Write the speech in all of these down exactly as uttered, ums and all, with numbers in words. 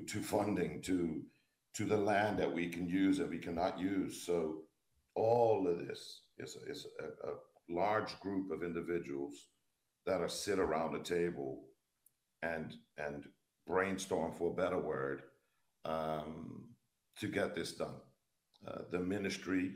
to funding, to to the land that we can use and we cannot use. So all of this is, is a, a large group of individuals that are sit around a table and and brainstorm, for a better word, um, to get this done. Uh, the ministry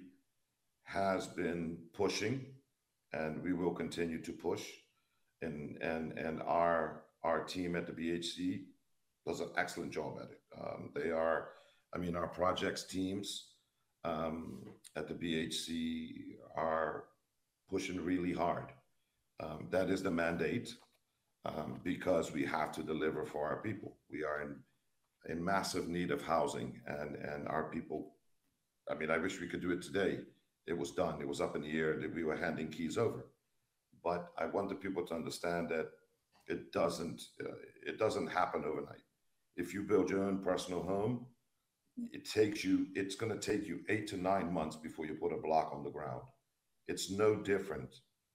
has been pushing, and we will continue to push. And and and our our team at the B H C does an excellent job at it. Um, they are, I mean, our projects teams um, at the B H C are pushing really hard. Um, that is the mandate, um, because we have to deliver for our people. We are in in massive need of housing, and and our people. I mean, I wish we could do it today. It was done. It was up in the air that we were handing keys over. But I want the people to understand that it doesn't uh, it doesn't happen overnight. If you build your own personal home, it takes you it's going to take you eight to nine months before you put a block on the ground. It's no different.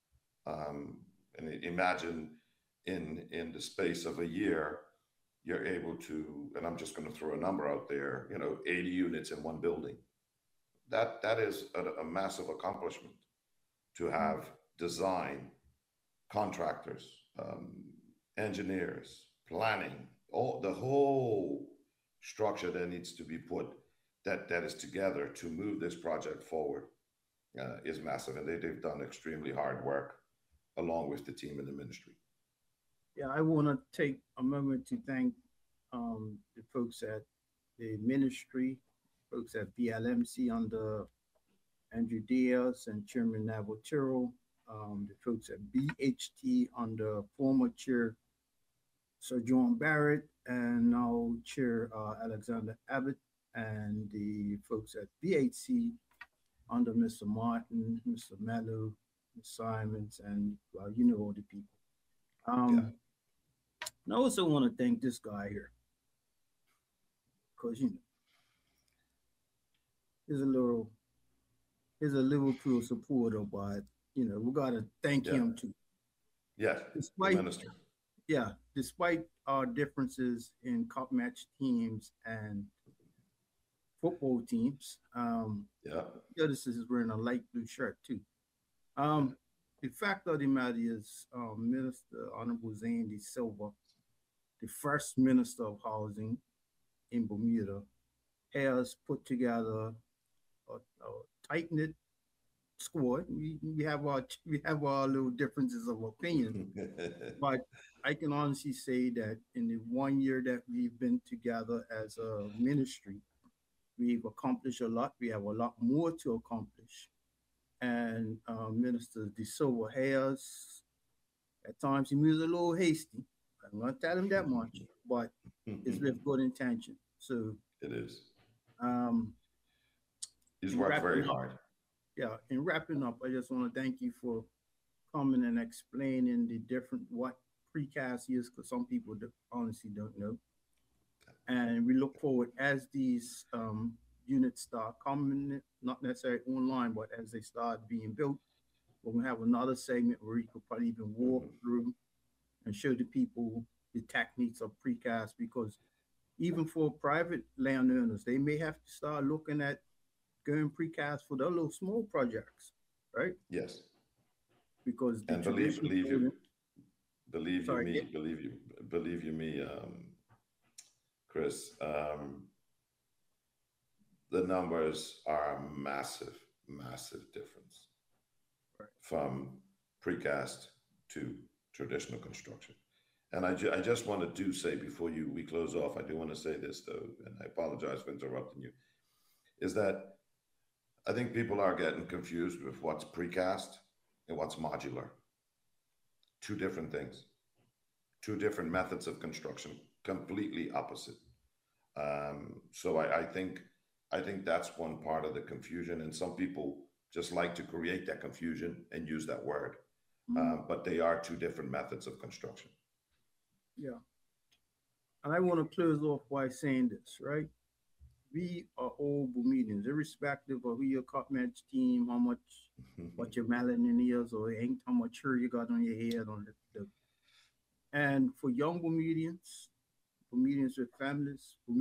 Um, and imagine in in the space of a year, you're able to, and I'm just going to throw a number out there, you know, eighty units in one building. That that is a, a massive accomplishment to have design, contractors, um, engineers, planning, all the whole structure that needs to be put that that is together to move this project forward, uh, is massive, and they, they've done extremely hard work along with the team in the ministry. Yeah, I want to take a moment to thank um, the folks at the ministry, folks at B L M C under Andrew Diaz and Chairman Navatero, um, the folks at B H T under former Chair Sir John Barrett and now Chair uh, Alexander Abbott, and the folks at B H C under Mister Martin, Mister Mello, Miz Simons, and well, you know all the people. Yeah. Um, and I also want to thank this guy here because you know he's a little he's a Liverpool supporter, but you know we gotta thank Yeah. him too. Yes. The Despite minister. yeah, despite our differences in cup match teams and football teams, um, Yeah. Curtis is wearing a light blue shirt too. Yeah. Um, the fact of the matter is, um, Minister Honorable Zandy Silva, the first Minister of Housing in Bermuda, has put together a, a tight knit squad. We, we have our we have our little differences of opinion, but I can honestly say that in the one year that we've been together as a ministry, we've accomplished a lot. We have a lot more to accomplish. And uh, Minister De Silva has, at times, he moves a little hasty. I'm not telling him that much, but it's with good intention. So, It is. um, He's in worked very wrapping up, hard. yeah, in wrapping up, I just want to thank you for coming and explaining the different what precast is, because some people do, honestly don't know. And we look forward as these um, units start coming, not necessarily online, but as they start being built, we're gonna have another segment where we could probably even walk Hmm. through and show the people the techniques of precast, because even for private landowners, they may have to start looking at going precast for their little small projects, right? Yes. Because the And believe traditional believe you building, believe you sorry, yeah, me, believe you believe you me, um, Chris. Um, the numbers are massive, massive difference right. from precast to traditional construction. And I, ju- I just want to do say before you we close off, I do want to say this though, and I apologize for interrupting you, is that I think people are getting confused with what's precast and what's modular. Two different things, two different methods of construction, completely opposite. Um, so I, I think I think that's one part of the confusion, and some people just like to create that confusion and use that word, Mm, um, but they are two different methods of construction. yeah. And I want to close off by saying this, right? We are all Bermudians, irrespective of who your cup match team, how much, what your melanin is, or ain't how much hair you got on your head, on the, the and for young Bermudians, Bermudians with families,